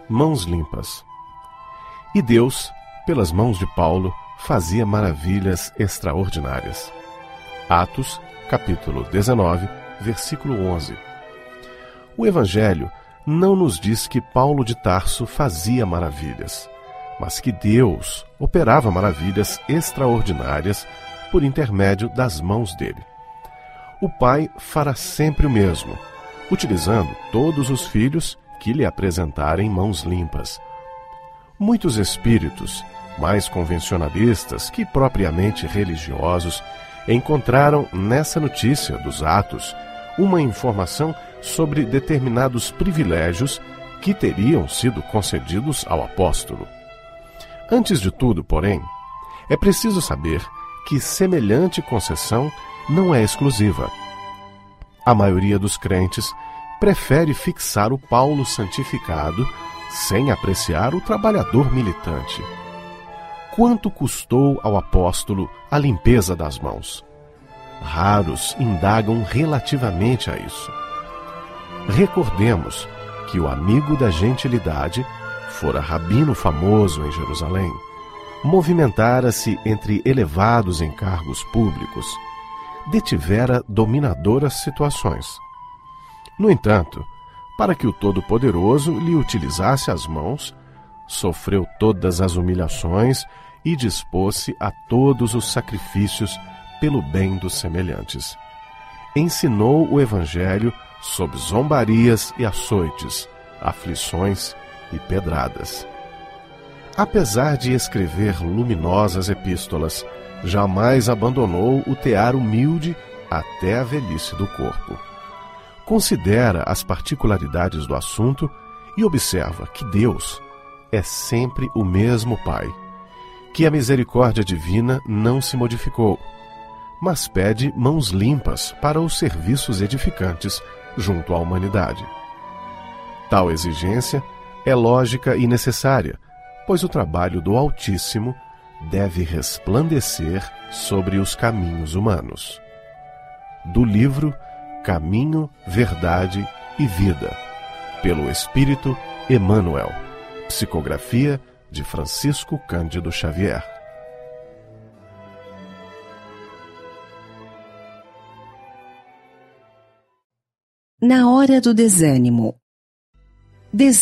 mãos limpas. E Deus, pelas mãos de Paulo, fazia maravilhas extraordinárias. Atos, capítulo 19, versículo 11. O Evangelho não nos diz que Paulo de Tarso fazia maravilhas, mas que Deus operava maravilhas extraordinárias por intermédio das mãos dele. O Pai fará sempre o mesmo, utilizando todos os filhos que lhe apresentarem mãos limpas. Muitos espíritos, mais convencionalistas que propriamente religiosos, encontraram nessa notícia dos Atos uma informação sobre determinados privilégios que teriam sido concedidos ao apóstolo. Antes de tudo, porém, é preciso saber que semelhante concessão não é exclusiva. A maioria dos crentes prefere fixar o Paulo santificado sem apreciar o trabalhador militante. Quanto custou ao apóstolo a limpeza das mãos? Raros indagam relativamente a isso. Recordemos que o amigo da gentilidade fora rabino famoso em Jerusalém, movimentara-se entre elevados encargos públicos, detivera dominadoras situações. No entanto, para que o Todo-Poderoso lhe utilizasse as mãos, sofreu todas as humilhações e dispôs-se a todos os sacrifícios pelo bem dos semelhantes. Ensinou o Evangelho sob zombarias e açoites, aflições e pedradas. Apesar de escrever luminosas epístolas, jamais abandonou o tear humilde até a velhice do corpo. Considera as particularidades do assunto e observa que Deus é sempre o mesmo Pai, que a misericórdia divina não se modificou, mas pede mãos limpas para os serviços edificantes junto à humanidade. Tal exigência é lógica e necessária, pois o trabalho do Altíssimo deve resplandecer sobre os caminhos humanos. Do livro Caminho, Verdade e Vida, pelo Espírito Emmanuel. Psicografia de Francisco Cândido Xavier. Na hora do desânimo.